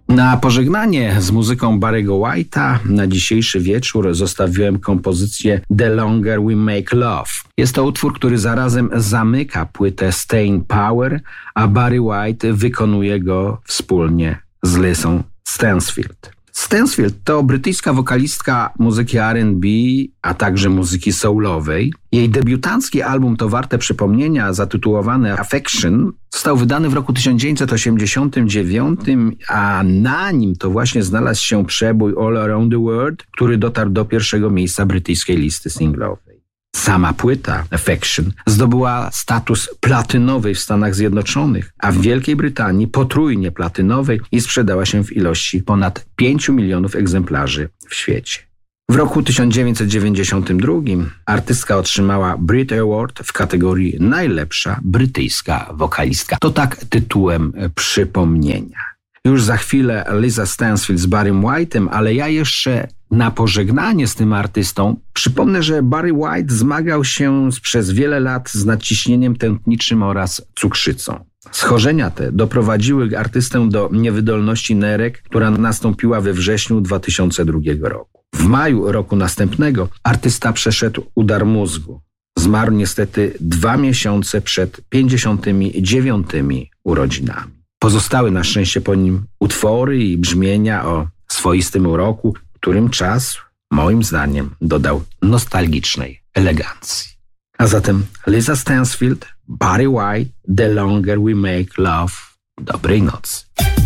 Na pożegnanie z muzyką Barry'ego White'a na dzisiejszy wieczór zostawiłem kompozycję The Longer We Make Love. Jest to utwór, który zarazem zamyka płytę Staying Power, a Barry White wykonuje go wspólnie z Lizą Stansfield. Stansfield to brytyjska wokalistka muzyki R&B, a także muzyki soulowej. Jej debiutancki album To warte przypomnienia, zatytułowany Affection, został wydany w roku 1989, a na nim to właśnie znalazł się przebój All Around the World, który dotarł do pierwszego miejsca brytyjskiej listy singlowej. Sama płyta Affection zdobyła status platynowej w Stanach Zjednoczonych, a w Wielkiej Brytanii potrójnie platynowej i sprzedała się w ilości ponad 5 milionów egzemplarzy w świecie. W roku 1992 artystka otrzymała Brit Award w kategorii Najlepsza brytyjska wokalistka. To tak tytułem przypomnienia. Już za chwilę Liza Stansfield z Barrym White'em, ale ja jeszcze na pożegnanie z tym artystą przypomnę, że Barry White zmagał się przez wiele lat z nadciśnieniem tętniczym oraz cukrzycą. Schorzenia te doprowadziły artystę do niewydolności nerek, która nastąpiła we wrześniu 2002 roku. W maju roku następnego artysta przeszedł udar mózgu. Zmarł niestety 2 miesiące przed 59 urodzinami. Pozostały na szczęście po nim utwory i brzmienia o swoistym uroku, którym czas, moim zdaniem, dodał nostalgicznej elegancji. A zatem Liza Stansfield, Barry White, The Longer We Make Love. Dobrej nocy.